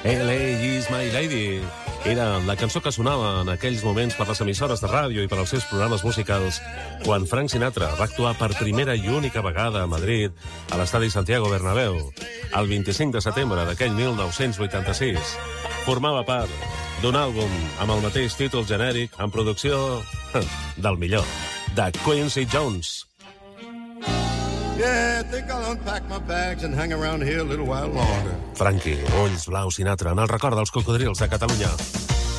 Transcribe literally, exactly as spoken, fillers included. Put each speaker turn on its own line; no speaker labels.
L A is my lady. Era la cançó que sonava en aquells moments per les emissores de ràdio i per als seus programes musicals quan Frank Sinatra va actuar per primera i única vegada a Madrid a l'estadi Santiago Bernabéu el vint-i-cinc de setembre d'aquell mil nou-cents vuitanta-sis. Formava part d'un àlbum amb el mateix títol genèric en producció del millor, de Quincy Jones.
Yeah, I think I'll unpack my bags and hang around here a little while longer.
Frankie, ulls blaus Sinatra, en el record dels cocodrils de Catalunya.